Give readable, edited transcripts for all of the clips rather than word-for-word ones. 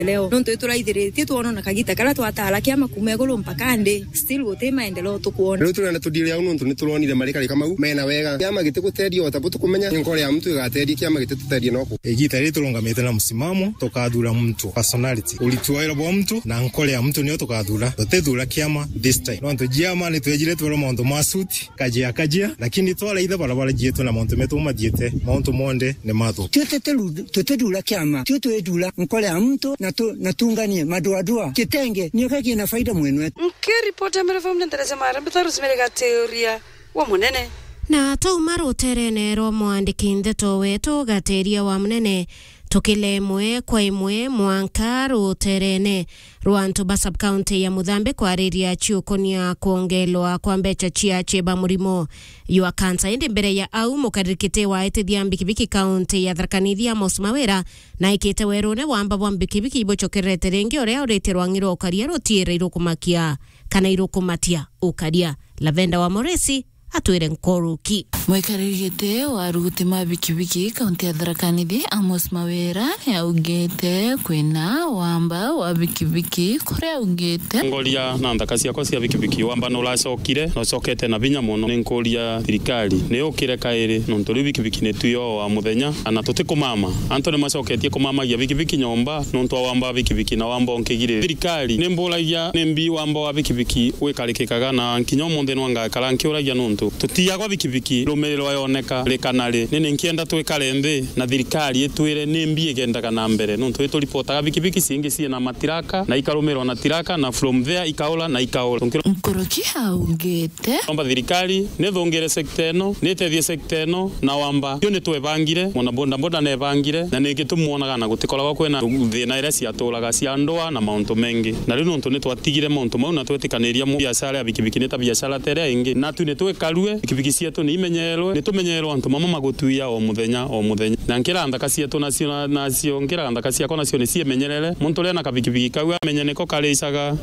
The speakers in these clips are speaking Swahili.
leo nonto turaithiritie tuona na kagita kala twatala kiama kumegolo mpaka ndi still wote maendeleo tukuona leo turana tudile au nonto nituronire marika kama u mena wega kiama gitigutedia watabutu kumenya nkore ya mtu igatedia kiama gititutedia noko igita ri turungamite na msimamo tukadura mtu personality ulituaira bo mtu na nkore ya mtu niyo tukadura tutethura kiama this time nonto jiama ni twejire twero mondo masuti kajia lakini twala itha barabara jietu na monto metu madiete monto monde ne mato tutedula kiama tutedula nkole ya mtu na tunganie madoadoa kitenge niyo kaki na faida mwenwe nkiripoti ya mrefu mnendeleze mara mbitaru zimereka teoria wa munene na taumaro terene ro mwandiki ndeto wetu gateria wa munene tukile mwe kwa imwe mwankaru terene Ruantu basab county ya Muthambe kwa riria chiukonia kuongelwa kwa mbecha chia cheba murimo yua kansa indi mbere ya au mukarikite wa etithia mbikibiki county ya Tharaka-Nithi Amos Mawira na ikite werone wamba wa mbikibiki ibochokerete rengi orea ureterwa ngiro ukaria rotiere irukumakia kana irukumatia ukaria Lavenda wa Moresi atwire nkoruki mwekarigite waruguti mabikibiki kaunti ya Tharaka-Nithi Amos Mawira yaugite kwina wamba wa bikibiki kore ugite ngoria na ndakacia ko cia bikibiki wamba no lacokire no cokete na binya muno ninkuria thirikari ni ukire kairi no ntori bikibiki ne tuyo wa muthenya ana tutikumama antone macoketie kumamagia bikibiki nyomba no ntwa wamba bikibiki na wamba onkigire thirikari nimbulagia nimbi wamba wa bikibiki wikarikikaga na nkinyo munde no anga karanki uragia no tutia kwa bikibiki rumerero yoneka rekanari nene nkienda twikare mbe na thirikari etwire nimbi igendaga na mbere no twe tulipotaga bikibiki singi sie na matiraka na ikarumero na tiraka na from there ikaola na ikaola nkoroki haugete amba thirikari ne thongere sekteno ne tethie sekteno na wamba yo ne twebangire mona bonda ne bangire na ne gitumuonaga na gutikola kwena thina ira cia tolaga cia ndoa na maunto mengi na rino nto ne twatigire maunto mau na twetikaniria mu biashara ya bikibiki ne ta biashara tere ingi na tu ne twekarue bikibiki cietu ni imenyerwe ne tumenyerwa antu mama magutuia o muthenya na nkira ndaka cietu nacio nkira ndaka ciako nacio ni ciemenyerere muntu le na kabikibiki kawe amenye niko kaleicaga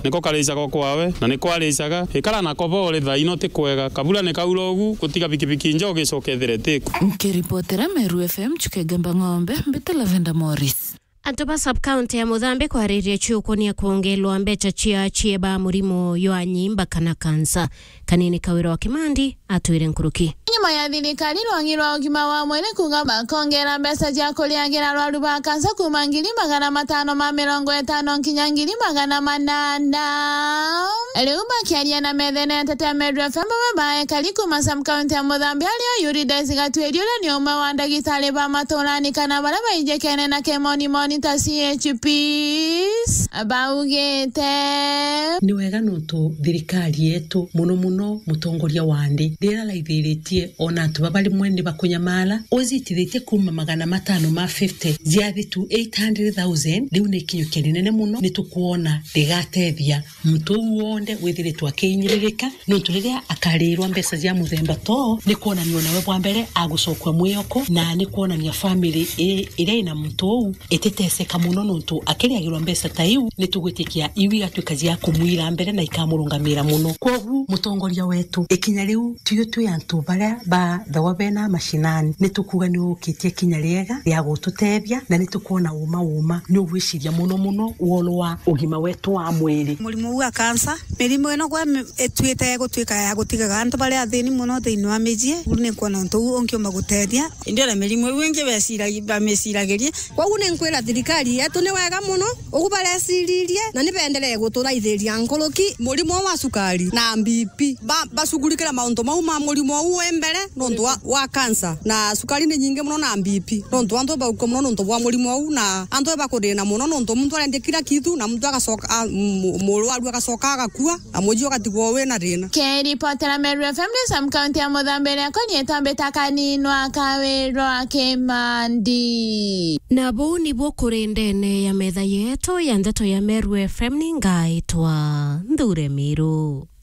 kwawe na niko aleicaga ikara na kobole thaino tikwega kabula ne kaulogu kutiga bikibiki njoge cokethere nkiripotera Meru FM chukegamba ng'ombe mbite Lavenda Morris Antoba sub-county ya Muthambe kwa riria chiukonia kuongelwa mbecha chia chieba murimo yoa nyimba kana kansa. Kanini Kawira wa Kimandi atwire nkuruki. Nyuma ya thirikari rwangirwa ugima wa mwene kuga bakongera mbeca cia kuriangira rwaru ba kansa kuma 550 nginya 800. Leo bakiaria na methene tete Meru FM babae kali kuma sub-county ya Muthambe alio Yurides gatwerio ni umwe wa ndagitari ba matorani kana bara bainjekene na kemoni ta CHPs abaugete ni wega nonto thirikari yetu muno mutongoria wandi ndira laithiritie ona atu babali mwende bakunyamala ozitithite kuma 550 ziathi to 800,000 riu ni kinyo kinene muno ni tukuona ndigatethia mtu wonde withire twakinyirika nonto riria akarirwa mbeca cia muthemba to ni kuona ni ona we bwa mbere agucokwa mwiyoko na ni kuona ni family ira ina mtu teseka muno nonto akiriagirwa mbeca ta iu nitugwitikia iwi atukazi ya kumwira mbere na ikamurungamira muno kogu mutongoria wetu ikinya riu tuyo antu bara ba thawa bena mashinani nitukuga ni ukitie kinya riega ya gututethia na nitukuona uma ni ugwiciria muno uolo wa ugima wetu wa mwiri murimo wa kansa mirimo eno kwa etwite gutwika ya gutigaga antu bare athini muno thiini wa mijie ne kuona ntu onkioma gutethia ndio na mirimo wingi besiragirie kogu ne nkwira thirikari yetu ni wega muno ugubareciririe na nibendelee guturaithiria nkoroki murimo wa sukari na BP basugurikira maunto mau ma murimo u embere nonto wa kansa na sukari ni nyingi muno na BP nonto anto ba ukomuno nonto wa murimo u na anto ba kurina muno nonto muntu arende kila kitu na muntu agacoka murwaru agacoka agakua amoji agatigwo we na rina Keri Potera Meru FM Sam County ya Muthambe ko ni etambe takaninwa Kawira Kimandi na bu ni kurendene ya metha yetu ya ndeto ya Meru FM ningaitwa Ndure Miru.